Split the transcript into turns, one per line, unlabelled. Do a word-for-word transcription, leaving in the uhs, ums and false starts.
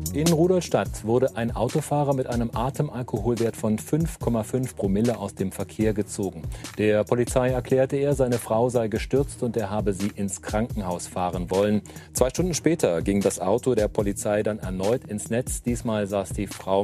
In Rudolstadt wurde ein Autofahrer mit einem Atemalkoholwert von fünf Komma fünf Promille aus dem Verkehr gezogen. Der Polizei erklärte er, seine Frau sei gestürzt und er habe sie ins Krankenhaus fahren wollen. Zwei Stunden später ging das Auto der Polizei dann erneut ins Netz. Diesmal saß die Frau